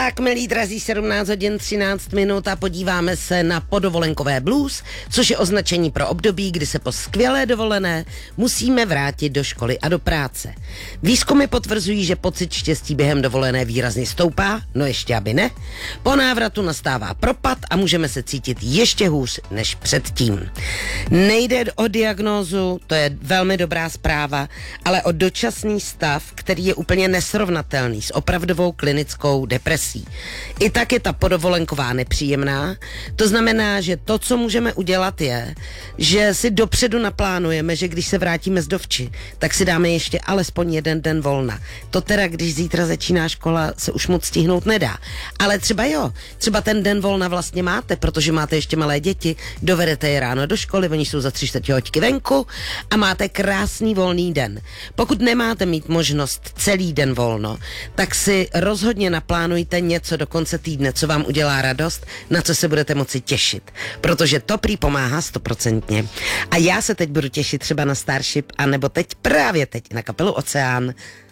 Tak, milí drazí, 17 hodin 13 minut a podíváme se na podovolenkové blues, což je označení pro období, kdy se po skvělé dovolené musíme vrátit do školy a do práce. Výzkumy potvrzují, že pocit štěstí během dovolené výrazně stoupá, no ještě aby ne. Po návratu nastává propad a můžeme se cítit ještě hůř než předtím. Nejde o diagnózu, to je velmi dobrá zpráva, ale o dočasný stav, který je úplně nesrovnatelný s opravdovou klinickou depresí. I tak je ta podovolenková nepříjemná. To znamená, že to, co můžeme udělat, je, že si dopředu naplánujeme, že když se vrátíme z dovči, tak si dáme ještě alespoň jeden den volna. To teda, když zítra začíná škola, se už moc stihnout nedá. Ale třeba jo, třeba ten den volna vlastně máte, protože máte ještě malé děti, dovedete je ráno do školy, oni jsou za 3/4 hoďky venku a máte krásný volný den. Pokud nemáte mít možnost celý den volno, tak si rozhodně naplánujte něco do konce týdne, co vám udělá radost, na co se budete moci těšit. Protože to prý pomáhá 100%. A já se teď budu těšit třeba na Starship, anebo právě teď na kapelu Oceán.